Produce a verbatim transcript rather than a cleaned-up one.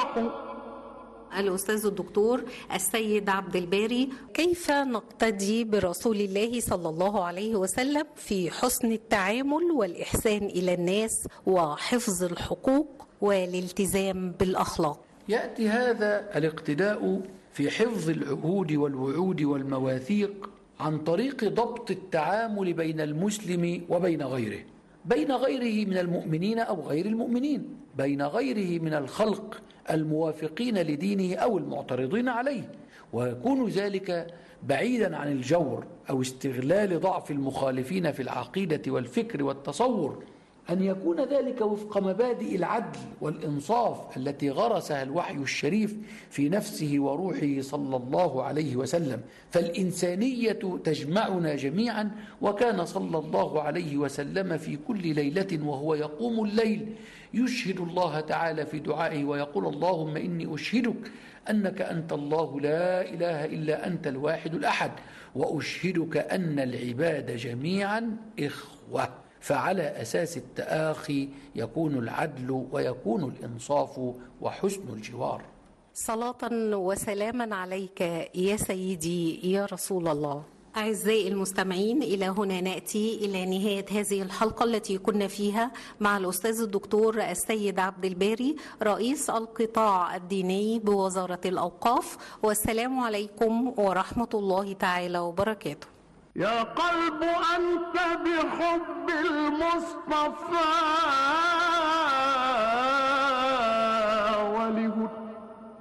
واتقوا. الأستاذ الدكتور السيد عبد الباري، كيف نقتدي برسول الله صلى الله عليه وسلم في حسن التعامل والإحسان إلى الناس وحفظ الحقوق والالتزام بالأخلاق؟ يأتي هذا الاقتداء في حفظ العهود والوعود والمواثيق عن طريق ضبط التعامل بين المسلم وبين غيره، بين غيره من المؤمنين أو غير المؤمنين، بين غيره من الخلق الموافقين لدينه أو المعترضين عليه، ويكون ذلك بعيدا عن الجور أو استغلال ضعف المخالفين في العقيدة والفكر والتصور، أن يكون ذلك وفق مبادئ العدل والإنصاف التي غرسها الوحي الشريف في نفسه وروحه صلى الله عليه وسلم. فالإنسانية تجمعنا جميعا، وكان صلى الله عليه وسلم في كل ليلة وهو يقوم الليل يشهد الله تعالى في دعائه ويقول: اللهم إني أشهدك أنك أنت الله لا إله إلا أنت الواحد الأحد، وأشهدك أن العباد جميعا إخوة. فعلى أساس التآخي يكون العدل ويكون الإنصاف وحسن الجوار. صلاة وسلاما عليك يا سيدي يا رسول الله. أعزائي المستمعين، إلى هنا نأتي إلى نهاية هذه الحلقة التي كنا فيها مع الأستاذ الدكتور السيد عبد الباري، رئيس القطاع الديني بوزارة الأوقاف، والسلام عليكم ورحمة الله تعالى وبركاته. يا قلب أنت بحب المصطفى